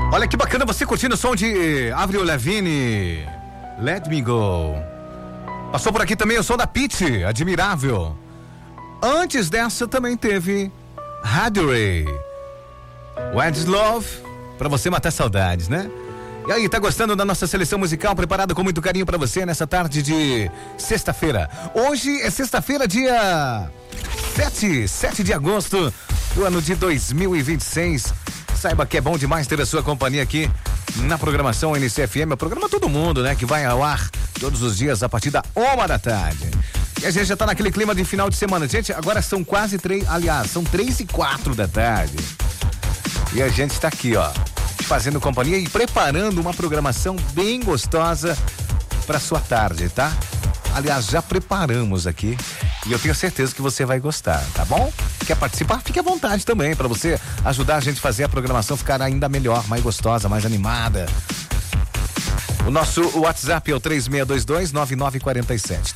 Olha que bacana você curtindo o som de Avril Lavigne, Let Me Go. Passou por aqui também o som da Pitty, Admirável. Antes dessa também teve Hadley, What's Love, pra você matar saudades, né? E aí, tá gostando da nossa seleção musical preparada com muito carinho pra você nessa tarde de sexta-feira? Hoje é sexta-feira, dia 7 de agosto do ano de 2026. Saiba que é bom demais ter a sua companhia aqui na programação NCFM, o programa Todo Mundo, né? Que vai ao ar todos os dias a partir da 1h. E a gente já tá naquele clima de final de semana. Gente, agora são quase 3:04. E a gente está aqui, ó, fazendo companhia e preparando uma programação bem gostosa para sua tarde, tá? Aliás, já preparamos aqui e eu tenho certeza que você vai gostar, tá bom? Quer participar? Fique à vontade também, para você ajudar a gente a fazer a programação ficar ainda melhor, mais gostosa, mais animada. O nosso WhatsApp é o 3622-9947.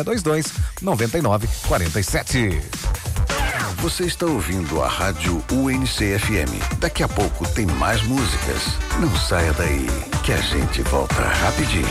3622-9947. Você está ouvindo a Rádio UNCFM. Daqui a pouco tem mais músicas. Não saia daí, que a gente volta rapidinho.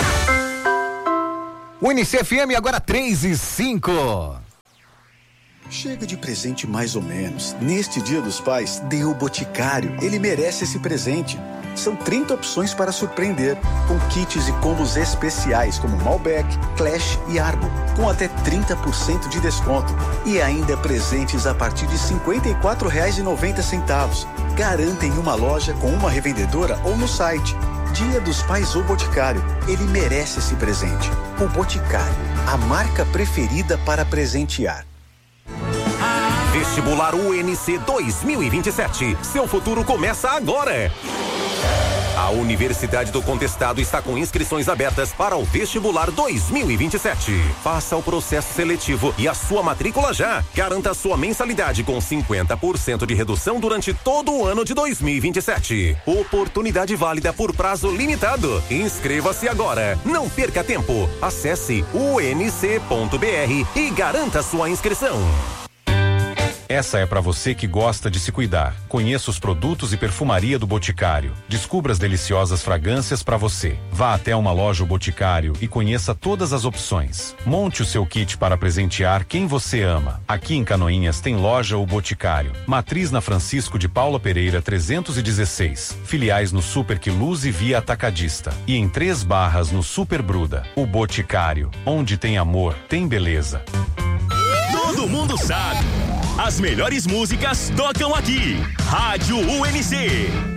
UNCFM agora 3:05. Chega de presente mais ou menos. Neste Dia dos Pais, dê o Boticário. Ele merece esse presente. São 30 opções para surpreender, com kits e combos especiais como Malbec, Clash e Argo, com até 30% de desconto. E ainda presentes a partir de R$ 54,90. Garanta em uma loja com uma revendedora ou no site. Dia dos Pais ou Boticário. Ele merece esse presente. O Boticário, a marca preferida para presentear. Vestibular UNC 2027. Seu futuro começa agora. A Universidade do Contestado está com inscrições abertas para o Vestibular 2027. Faça o processo seletivo e a sua matrícula já. Garanta sua mensalidade com 50% de redução durante todo o ano de 2027. Oportunidade válida por prazo limitado. Inscreva-se agora. Não perca tempo. Acesse unc.br e garanta sua inscrição. Essa é para você que gosta de se cuidar. Conheça os produtos e perfumaria do Boticário. Descubra as deliciosas fragrâncias para você. Vá até uma loja Boticário e conheça todas as opções. Monte o seu kit para presentear quem você ama. Aqui em Canoinhas tem loja O Boticário. Matriz na Francisco de Paula Pereira 316. Filiais no Super Quiluz e Via Atacadista. E em 3 Barras no Super Bruda. O Boticário. Onde tem amor, tem beleza. Todo mundo sabe. As melhores músicas tocam aqui. Rádio UNC.